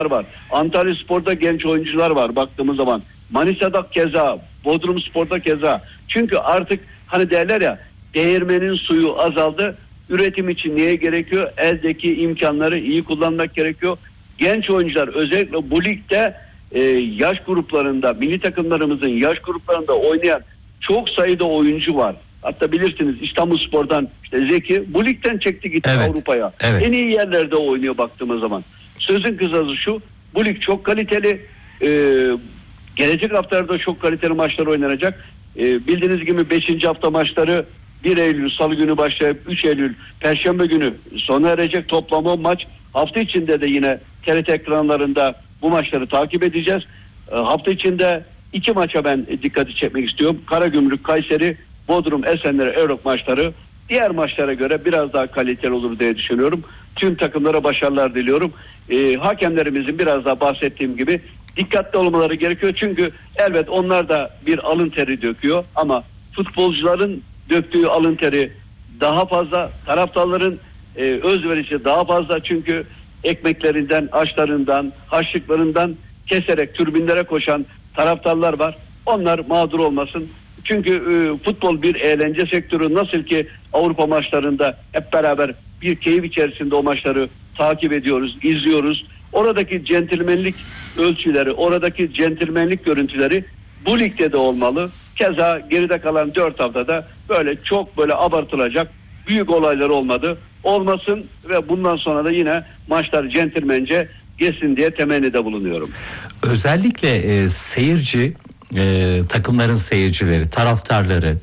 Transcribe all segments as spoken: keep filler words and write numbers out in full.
var. Antalyaspor'da genç oyuncular var baktığımız zaman. Manisa'da keza, Bodrumspor'da keza. Çünkü artık hani derler ya, değirmenin suyu azaldı. Üretim için neye gerekiyor? Eldeki imkanları iyi kullanmak gerekiyor. Genç oyuncular özellikle bu ligde e, yaş gruplarında, milli takımlarımızın yaş gruplarında oynayan çok sayıda oyuncu var. Hatta bilirsiniz İstanbulspor'dan işte Zeki bu ligden çekti gitti evet, Avrupa'ya. Evet. En iyi yerlerde oynuyor baktığımız zaman. Sözün kısası şu, bu lig çok kaliteli. Ee, gelecek haftalarda çok kaliteli maçlar oynanacak. Ee, bildiğiniz gibi beşinci hafta maçları bir Eylül Salı günü başlayıp üç Eylül Perşembe günü sona erecek, toplam on maç. Hafta içinde de yine T R T ekranlarında bu maçları takip edeceğiz. Ee, hafta içinde iki maça ben dikkati çekmek istiyorum. Karagümrük, Kayseri, Bodrum, Esenler, Erok maçları diğer maçlara göre biraz daha kaliteli olur diye düşünüyorum. Tüm takımlara başarılar diliyorum. Ee, hakemlerimizin biraz daha bahsettiğim gibi dikkatli olmaları gerekiyor. Çünkü elbet onlar da bir alın teri döküyor ama futbolcuların döktüğü alın teri daha fazla, taraftarların e, özverisi daha fazla. Çünkü ekmeklerinden, açlarından, harçlıklarından keserek tribünlere koşan taraftarlar var. Onlar mağdur olmasın. Çünkü e, futbol bir eğlence sektörü. Nasıl ki Avrupa maçlarında hep beraber bir keyif içerisinde o maçları takip ediyoruz, izliyoruz. Oradaki centilmenlik ölçüleri, oradaki centilmenlik görüntüleri bu ligde de olmalı. Keza geride kalan dört haftada böyle çok böyle abartılacak büyük olaylar olmadı. Olmasın ve bundan sonra da yine maçlar centilmence geçsin diye temennide bulunuyorum. Özellikle e, seyirci e, takımların seyircileri, taraftarları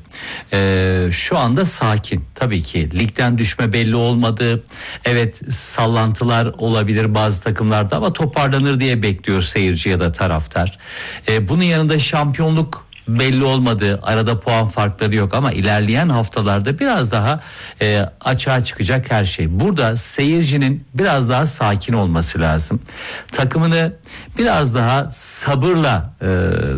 e, şu anda sakin. Tabii ki ligden düşme belli olmadı. Evet, sallantılar olabilir bazı takımlarda ama toparlanır diye bekliyor seyirci ya da taraftar. E, bunun yanında şampiyonluk belli olmadı. Arada puan farkları yok ama ilerleyen haftalarda biraz daha e, açığa çıkacak her şey. Burada seyircinin biraz daha sakin olması lazım. Takımını biraz daha sabırla e,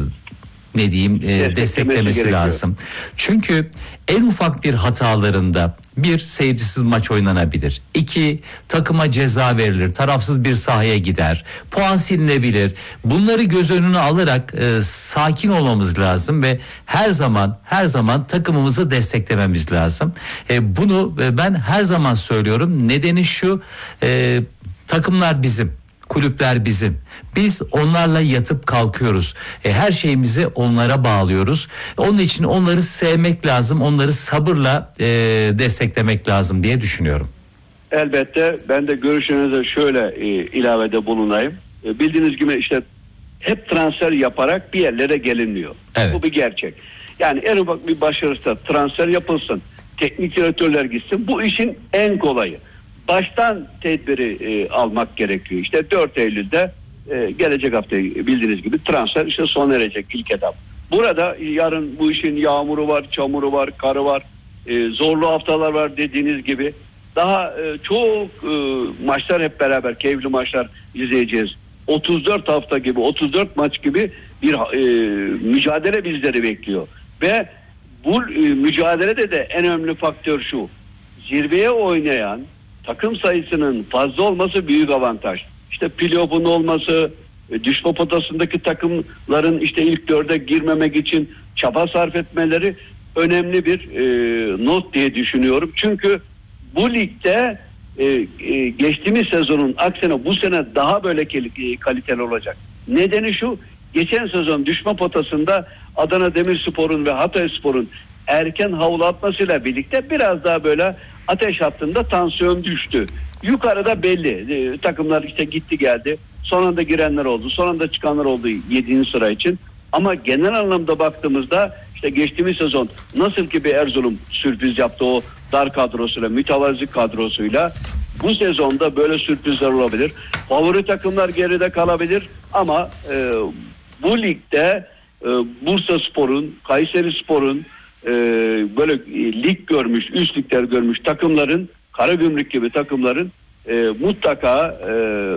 ne diyeyim e, desteklemesi gerekiyor. Lazım. Çünkü en ufak bir hatalarında bir, seyircisiz maç oynanabilir. İki, takıma ceza verilir. Tarafsız bir sahaya gider. Puan silinebilir. Bunları göz önüne alarak e, sakin olmamız lazım ve her zaman her zaman takımımızı desteklememiz lazım. E, bunu e, ben her zaman söylüyorum. Nedeni şu, e, takımlar bizim. Kulüpler bizim. Biz onlarla yatıp kalkıyoruz. E, her şeyimizi onlara bağlıyoruz. Onun için onları sevmek lazım. Onları sabırla e, desteklemek lazım diye düşünüyorum. Elbette ben de görüşünüze şöyle e, ilavede bulunayım. E, bildiğiniz gibi işte hep transfer yaparak bir yerlere gelinmiyor. Evet. Bu bir gerçek. Yani en ufak bir başarısı transfer yapılsın. Teknik direktörler gitsin. Bu işin en kolayı. Baştan tedbiri e, almak gerekiyor. İşte dört Eylül'de e, gelecek hafta bildiğiniz gibi transfer işte sona erecek ilk etap. Burada yarın bu işin yağmuru var, çamuru var, karı var, e, zorlu haftalar var dediğiniz gibi. Daha e, çok e, maçlar hep beraber, keyifli maçlar izleyeceğiz. otuz dört hafta gibi, otuz dört maç gibi bir e, mücadele bizleri bekliyor. Ve bu e, mücadelede de en önemli faktör şu: zirveye oynayan takım sayısının fazla olması büyük avantaj. İşte playoff'un olması, düşme potasındaki takımların işte ilk dörde girmemek için çaba sarf etmeleri önemli bir e, not diye düşünüyorum. Çünkü bu ligde e, e, geçtiğimiz sezonun aksine bu sene daha böyle kaliteli olacak. Nedeni şu: geçen sezon düşme potasında Adana Demirspor'un ve Hatayspor'un erken havlu atmasıyla birlikte biraz daha böyle ateş hattında tansiyon düştü. Yukarıda belli. E, takımlar işte gitti geldi. Son anda girenler oldu. Son anda çıkanlar oldu yedinci sıra için. Ama genel anlamda baktığımızda işte geçtiğimiz sezon nasıl ki bir Erzurum sürpriz yaptı o dar kadrosuyla, mütevazi kadrosuyla, bu sezonda böyle sürprizler olabilir. Favori takımlar geride kalabilir ama e, bu ligde e, Bursaspor'un, Kayserispor'un e, böyle e, lig görmüş, üst ligler görmüş takımların, Karagümrük gibi takımların e, mutlaka e,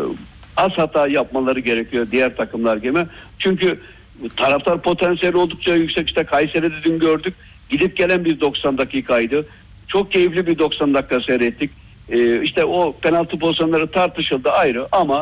az hata yapmaları gerekiyor diğer takımlar gibi. Çünkü taraftar potansiyeli oldukça yüksek. İşte Kayseri'de dün gördük. Gidip gelen bir doksan dakikaydı. Çok keyifli bir doksan dakika seyrettik. Ee, işte o penaltı pozisyonları tartışıldı ayrı ama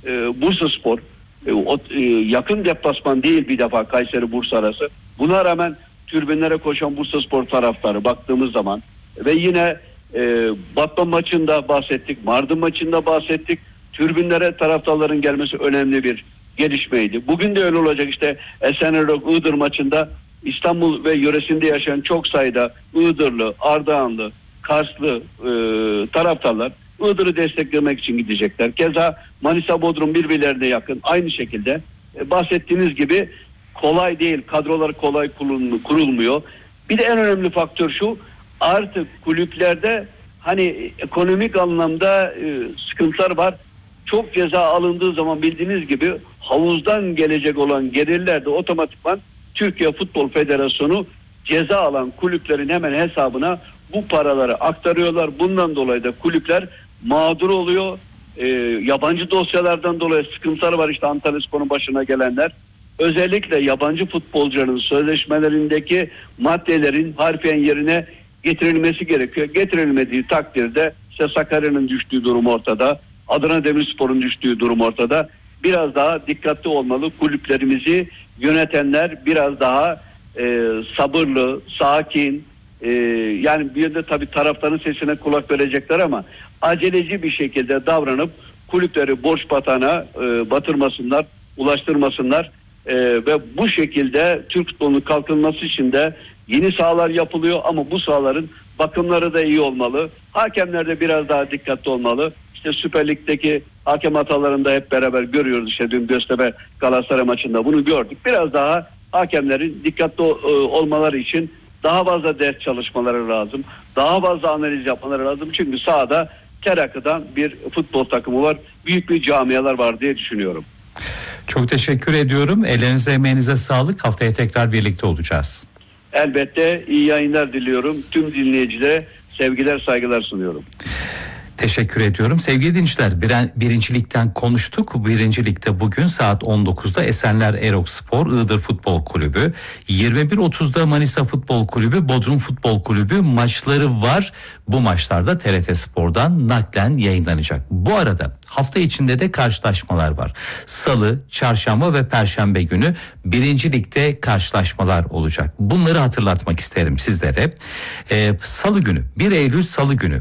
e, Bursaspor. E, o, e, yakın deplasman değil bir defa Kayseri-Bursa arası. Buna rağmen tribünlere koşan Bursaspor taraftarı baktığımız zaman ve yine e, Batman maçında bahsettik, Mardin maçında bahsettik. Tribünlere taraftarların gelmesi önemli bir gelişmeydi. Bugün de öyle olacak. İşte Esenyurt-Iğdır maçında İstanbul ve yöresinde yaşayan çok sayıda Iğdırlı, Ardahanlı, Karslı e, taraftarlar Iğdır'ı desteklemek için gidecekler. Keza Manisa, Bodrum birbirlerine yakın. Aynı şekilde e, bahsettiğiniz gibi kolay değil. Kadrolar kolay kurulmuyor. Bir de en önemli faktör şu. Artık kulüplerde hani ekonomik anlamda e, sıkıntılar var. Çok ceza alındığı zaman bildiğiniz gibi havuzdan gelecek olan gelirler de otomatikman Türkiye Futbol Federasyonu ceza alan kulüplerin hemen hesabına bu paraları aktarıyorlar. Bundan dolayı da kulüpler mağdur oluyor. Ee, yabancı dosyalardan dolayı sıkıntılar var. İşte Antalyaspor'un başına gelenler. Özellikle yabancı futbolcuların sözleşmelerindeki maddelerin harfiyen yerine getirilmesi gerekiyor. Getirilmediği takdirde işte Sakarya'nın düştüğü durum ortada. Adana Demirspor'un düştüğü durum ortada. Biraz daha dikkatli olmalı. Kulüplerimizi yönetenler biraz daha e, sabırlı, sakin, e, yani bir de tabii taraftarın sesine kulak verecekler ama aceleci bir şekilde davranıp kulüpleri borç batağına e, batırmasınlar, ulaştırmasınlar e, ve bu şekilde Türk futbolunun kalkınması için de yeni sahalar yapılıyor ama bu sahaların bakımları da iyi olmalı. Hakemler de biraz daha dikkatli olmalı. İşte Süper Lig'deki hakem hatalarını da hep beraber görüyoruz. İşte dün Göztepe Galatasaray maçında bunu gördük. Biraz daha hakemlerin dikkatli olmaları için daha fazla ders çalışmaları lazım. Daha fazla analiz yapmaları lazım. Çünkü sahada ter akıdan bir futbol takımı var. Büyük bir camialar var diye düşünüyorum. Çok teşekkür ediyorum. Ellerinize, emeğinize sağlık. Haftaya tekrar birlikte olacağız. Elbette iyi yayınlar diliyorum. Tüm dinleyicilere sevgiler, saygılar sunuyorum. Teşekkür ediyorum. Sevgili dinleyiciler, bir, birincilikten konuştuk. Birincilikte bugün saat on dokuzda Esenler Erok Spor Iğdır Futbol Kulübü, yirmi bir otuzda Manisa Futbol Kulübü, Bodrum Futbol Kulübü maçları var. Bu maçlarda T R T Spor'dan naklen yayınlanacak. Bu arada hafta içinde de karşılaşmalar var. Salı, çarşamba ve perşembe günü birincilikte karşılaşmalar olacak. Bunları hatırlatmak isterim sizlere. Ee, Salı günü, bir Eylül Salı günü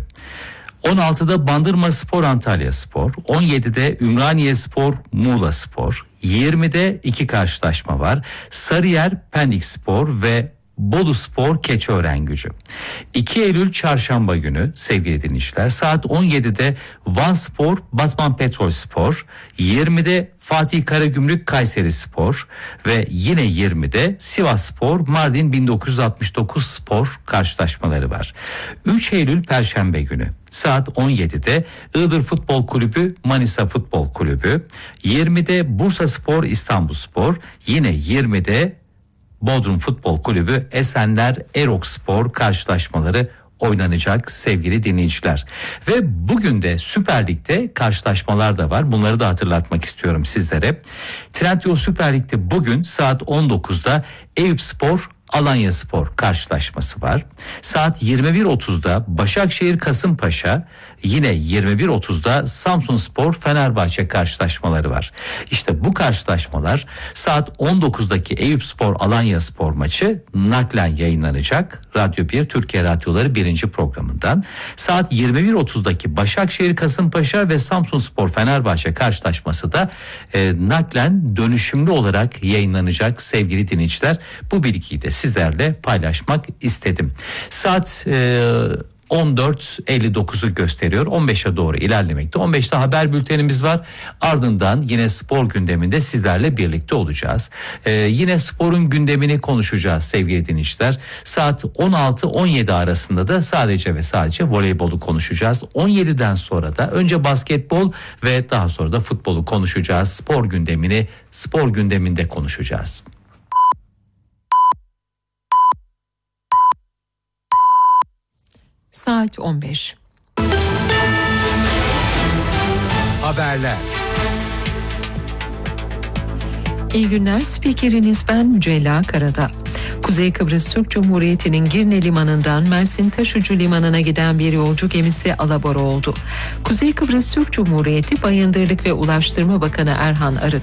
on altıda Bandırma Spor Antalya Spor, on yedide Ümraniye Spor Muğla Spor, yirmide iki karşılaşma var. Sarıyer Pendik Spor ve Bolu Spor Keçiören-Gücü. iki Eylül Çarşamba günü sevgili dinleyiciler saat on yedide Van Spor Batman Petrol Spor, yirmide Fatih Karagümrük Kayseri Spor ve yine yirmide Sivas Spor Mardin bin dokuz yüz altmış dokuz Spor karşılaşmaları var. üç Eylül Perşembe günü saat on yedide Iğdır Futbol Kulübü Manisa Futbol Kulübü, yirmide Bursa Spor İstanbul Spor, yine yirmide Bodrum Futbol Kulübü Esenler Erok Spor karşılaşmaları oynanacak sevgili dinleyiciler. Ve bugün de Süper Lig'de karşılaşmalar da var. Bunları da hatırlatmak istiyorum sizlere. Trendyol Süper Lig'de bugün saat on dokuzda Eyüpspor Alanya Spor karşılaşması var. Saat yirmi bir otuzda Başakşehir Kasımpaşa, yine yirmi bir otuzda Samsunspor Fenerbahçe karşılaşmaları var. İşte bu karşılaşmalar saat on dokuzdaki Eyüpspor Alanya Spor maçı naklen yayınlanacak. Radyo bir Türkiye Radyoları birinci programından. Saat yirmi bir otuzdaki Başakşehir Kasımpaşa ve Samsunspor Fenerbahçe karşılaşması da e, naklen dönüşümlü olarak yayınlanacak sevgili dinleyiciler. Bu bilgiyi de sizlerle paylaşmak istedim. Saat e, on dört elli dokuzu gösteriyor. on beşe doğru ilerlemekte. on beşte haber bültenimiz var. Ardından yine spor gündeminde sizlerle birlikte olacağız. Ee, yine sporun gündemini konuşacağız sevgili dinleyiciler. Saat on altı on yedi arasında da sadece ve sadece voleybolu konuşacağız. on yediden sonra da önce basketbol ve daha sonra da futbolu konuşacağız. Spor gündemini spor gündeminde konuşacağız. Saat on beş. Haberler. İyi günler, spikeriniz ben Mücella Karada. Kuzey Kıbrıs Türk Cumhuriyeti'nin Girne Limanı'ndan Mersin Taşucu Limanı'na giden bir yolcu gemisi alabora oldu. Kuzey Kıbrıs Türk Cumhuriyeti Bayındırlık ve Ulaştırma Bakanı Erhan Arık,